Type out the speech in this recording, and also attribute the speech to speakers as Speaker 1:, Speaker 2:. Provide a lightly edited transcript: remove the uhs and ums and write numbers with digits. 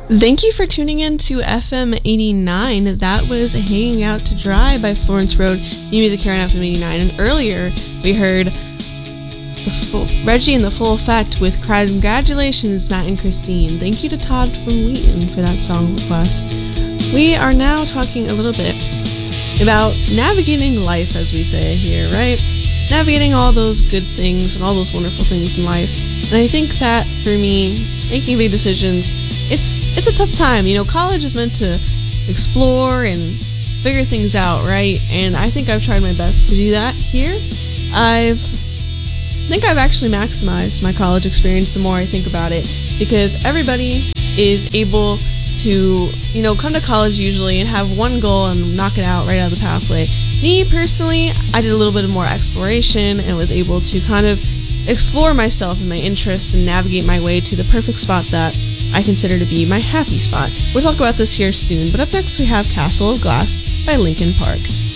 Speaker 1: Thank you for tuning in to FM 89. That was Hanging Out to Dry by Florence Road, new music here on FM 89. And earlier, we heard Reggie and the Full Effect with Congratulations, Matt and Christine. Thank you to Todd from Wheaton for that song request. We are now talking a little bit about navigating life, as we say here, right? Navigating all those good things and all those wonderful things in life. And I think that for me, making big decisions, it's a tough time. You know, college is meant to explore and figure things out, right? And I think I've tried my best to do that here. I think I've actually maximized my college experience the more I think about it, because everybody is able to, you know, come to college usually and have one goal and knock it out right out of the pathway. Me personally, I did a little bit more exploration and was able to kind of explore myself and my interests and navigate my way to the perfect spot that I consider to be my happy spot. We'll talk about this here soon, but up next we have Castle of Glass by Linkin Park.